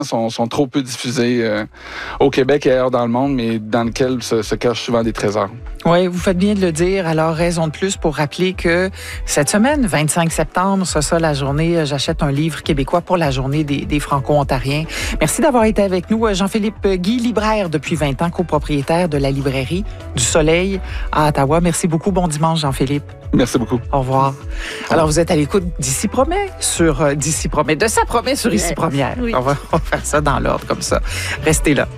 sont trop peu diffusés au Québec et ailleurs dans le monde, mais dans lesquels se cachent souvent des trésors. Oui, vous faites bien de le dire. Alors, raison de plus pour rappeler que cette semaine, 25 septembre, c'est ça la journée, j'achète un livre québécois pour la journée des Franco-Ontariens. Merci d'avoir été avec nous. Jean-Philippe Guy, libraire depuis 20 ans, copropriétaire de la librairie du Soleil à Ottawa. Merci beaucoup. Bon dimanche, Jean-Philippe. Merci beaucoup. Au revoir. Alors, vous êtes à l'écoute d'Ici Promet de Ça Promet sur Ici Première. Oui. On va faire ça dans l'ordre comme ça. Restez là.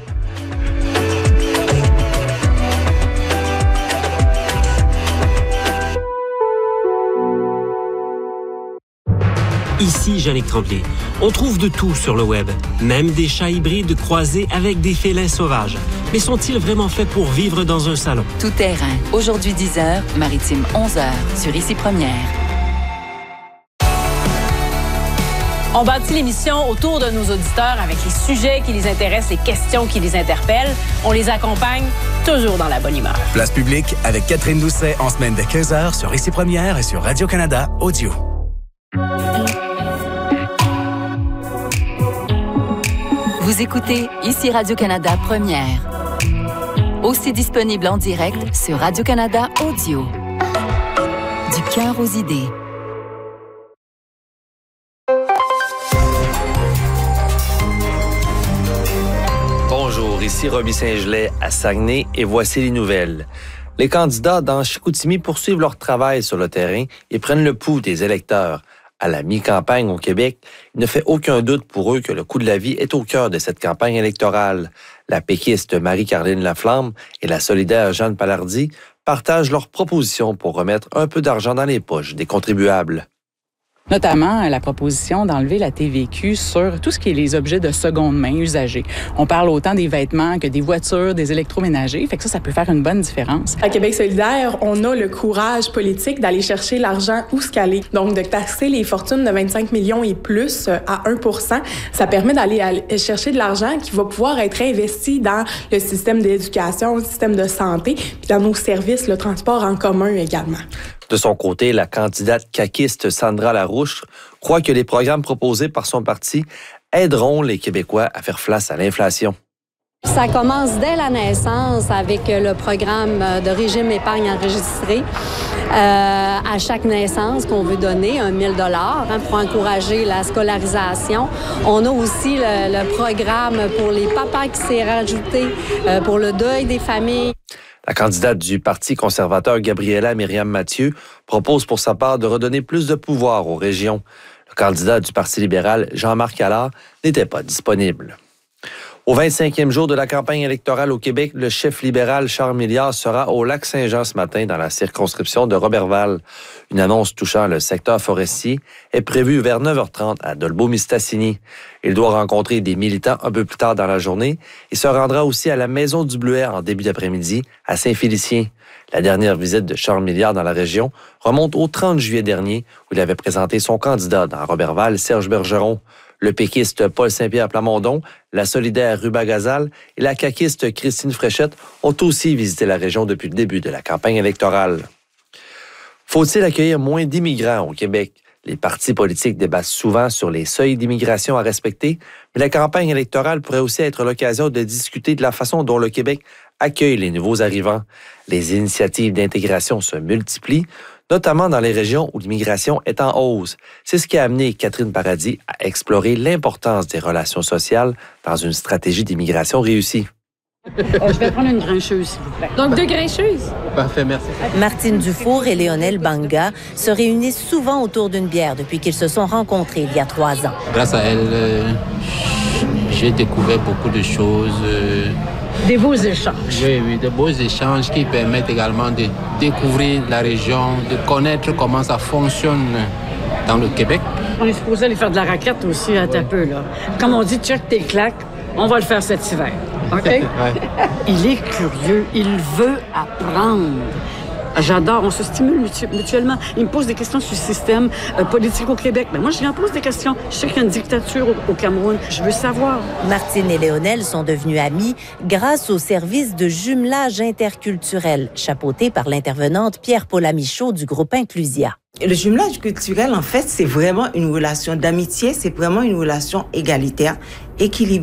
Ici Jannick Tremblay. On trouve de tout sur le web, même des chats hybrides croisés avec des félins sauvages. Mais sont-ils vraiment faits pour vivre dans un salon? Tout terrain. Aujourd'hui 10h, Maritime 11h sur Ici Première. On bâtit l'émission autour de nos auditeurs avec les sujets qui les intéressent, les questions qui les interpellent. On les accompagne toujours dans la bonne humeur. Place publique avec Catherine Doucet en semaine de 15h sur Ici Première et sur Radio-Canada Audio. Vous écoutez Ici Radio-Canada Première. Aussi disponible en direct sur Radio-Canada Audio. Du cœur aux idées. Bonjour, ici Roby Saint-Gelais à Saguenay et voici les nouvelles. Les candidats dans Chicoutimi poursuivent leur travail sur le terrain et prennent le pouls des électeurs. À la mi-campagne au Québec, il ne fait aucun doute pour eux que le coût de la vie est au cœur de cette campagne électorale. La péquiste Marie-Caroline Laflamme et la solidaire Jeanne Palardy partagent leurs propositions pour remettre un peu d'argent dans les poches des contribuables. Notamment la proposition d'enlever la TVQ sur tout ce qui est les objets de seconde main usagés. On parle autant des vêtements que des voitures, des électroménagers. Fait que ça peut faire une bonne différence. À Québec solidaire, on a le courage politique d'aller chercher l'argent où ce qu'elle est. Donc, de taxer les fortunes de 25 millions et plus à 1%, ça permet d'aller chercher de l'argent qui va pouvoir être investi dans le système d'éducation, le système de santé, puis dans nos services, le transport en commun également. De son côté, la candidate caquiste Sandra Larouche croit que les programmes proposés par son parti aideront les Québécois à faire face à l'inflation. Ça commence dès la naissance avec le programme de régime épargne enregistré à chaque naissance qu'on veut donner, $1 000 pour encourager la scolarisation. On a aussi le programme pour les papas qui s'est rajouté pour le deuil des familles. La candidate du Parti conservateur Gabriela Myriam-Mathieu propose pour sa part de redonner plus de pouvoir aux régions. Le candidat du Parti libéral, Jean-Marc Allard, n'était pas disponible. Au 25e jour de la campagne électorale au Québec, le chef libéral Charles Milliard sera au Lac-Saint-Jean ce matin dans la circonscription de Roberval. Une annonce touchant le secteur forestier est prévue vers 9h30 à Dolbeau-Mistassini. Il doit rencontrer des militants un peu plus tard dans la journée et se rendra aussi à la Maison du Bleuet en début d'après-midi à Saint-Félicien. La dernière visite de Charles Milliard dans la région remonte au 30 juillet dernier où il avait présenté son candidat dans Roberval, Serge Bergeron. Le péquiste Paul Saint-Pierre Plamondon, la solidaire Ruba Gazal et la caquiste Christine Fréchette ont aussi visité la région depuis le début de la campagne électorale. Faut-il accueillir moins d'immigrants au Québec? Les partis politiques débattent souvent sur les seuils d'immigration à respecter, mais la campagne électorale pourrait aussi être l'occasion de discuter de la façon dont le Québec accueille les nouveaux arrivants. Les initiatives d'intégration se multiplient, notamment dans les régions où l'immigration est en hausse. C'est ce qui a amené Catherine Paradis à explorer l'importance des relations sociales dans une stratégie d'immigration réussie. Je vais prendre une grincheuse, s'il vous plaît. Donc, 2 grincheuses? Parfait, merci. Martine Dufour et Léonel Banga se réunissent souvent autour d'une bière depuis qu'ils se sont rencontrés il y a 3 ans. Grâce à elle, j'ai découvert beaucoup de choses. Des beaux échanges. Oui, de beaux échanges qui permettent également de découvrir la région, de connaître comment ça fonctionne dans le Québec. On est supposé aller faire de la raquette aussi à peu, là. Comme on dit, check tes claques, on va le faire cet hiver. OK? Ouais. Il est curieux, il veut apprendre. J'adore, on se stimule mutuellement. Il me pose des questions sur le système politique au Québec. Mais moi, je lui en pose des questions. Je sais qu'il y a une dictature au Cameroun. Je veux savoir. Martine et Léonel sont devenus amis grâce au service de jumelage interculturel, chapeauté par l'intervenante Pierre-Paula Michaud du groupe Inclusia. Le jumelage culturel, en fait, c'est vraiment une relation d'amitié, c'est vraiment une relation égalitaire, équilibrée.